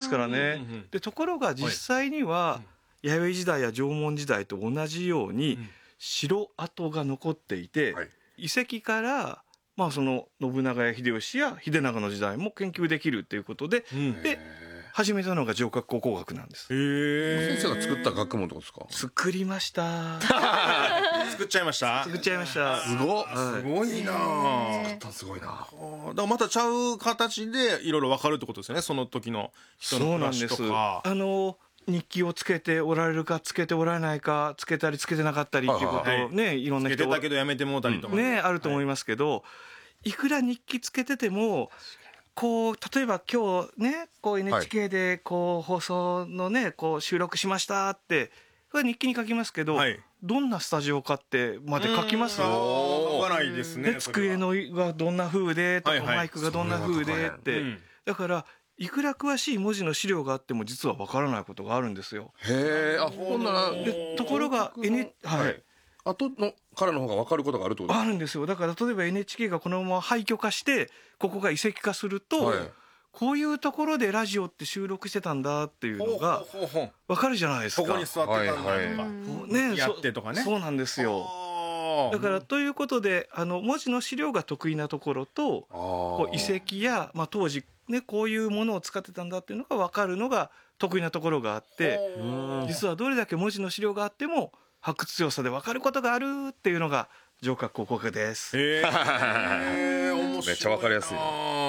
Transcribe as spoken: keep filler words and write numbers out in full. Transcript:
からね。でところが実際には弥生時代や縄文時代と同じように城跡が残っていて、はい、遺跡からまあその信長や秀吉や秀長の時代も研究できるっていうことで、うん、で始めたのが城郭考古学なんです。 へ先生が作った学問ってことですか？ 作りました作っちゃいました作っちゃいましたすご、 はい、すごいな作ったんすごいな。だからまたちゃう形でいろいろ分かるってことですよね、その時の人の暮らしとか。そうなんです。 あの日記をつけておられるかつけておられないか、つけたりつけてなかったりっていうことをね、はい、いろんな人つけてたけどやめてもうたりとかね、あると思いますけど、はい、いくら日記つけててもこう例えば今日ねこう エヌエイチケー でこう放送のねこう収録しましたって日記に書きますけど、はい、どんなスタジオかってまで書きます？ 書かないですね。 で机のがどんな風でとか、はいはい、マイクがどんな風でって、うん、だからいくら詳しい文字の資料があっても実はわからないことがあるんですよ。 へえ。あ、ほんならでところが N はい、はい、 後のからの方が分かることがあるってことですか？ あるんですよ。だから例えば エヌエイチケー がこのまま廃墟化してここが遺跡化すると、はい、こういうところでラジオって収録してたんだっていうのが分かるじゃないですか。 ここに座ってたんだとか、はいはい、ね、やってとかね。 そ、そうなんですよ。だからということであの文字の資料が得意なところとこう遺跡や、まあ、当時ねこういうものを使ってたんだっていうのが分かるのが得意なところがあって、実はどれだけ文字の資料があっても発掘調査で分かることがあるっていうのが城郭考古学です。 へーめっちゃ分かりやすい。